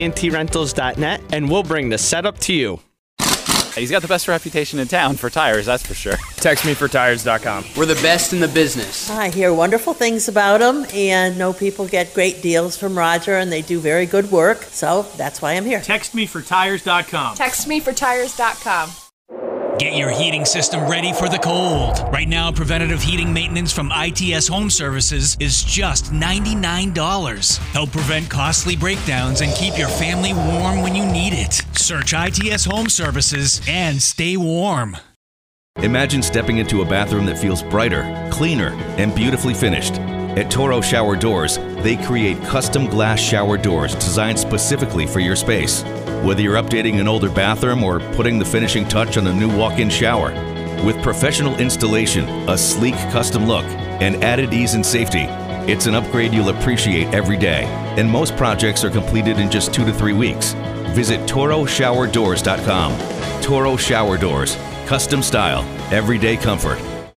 TNTrentals.net, and we'll bring the setup to you. He's got the best reputation in town for tires, that's for sure. TextMeForTires.com. We're the best in the business. I hear wonderful things about them and know people get great deals from Roger, and they do very good work. So that's why I'm here. TextMeForTires.com. TextMeForTires.com. Get your heating system ready for the cold. Right now, preventative heating maintenance from ITS Home Services is just $99. Help prevent costly breakdowns and keep your family warm when you need it. Search ITS Home Services and stay warm. Imagine stepping into a bathroom that feels brighter, cleaner, and beautifully finished. At Toro Shower Doors, they create custom glass shower doors designed specifically for your space. Whether you're updating an older bathroom or putting the finishing touch on a new walk-in shower. With professional installation, a sleek custom look, and added ease and safety, it's an upgrade you'll appreciate every day. And most projects are completed in just 2 to 3 weeks. Visit ToroShowerDoors.com. Toro Shower Doors. Custom style. Everyday comfort.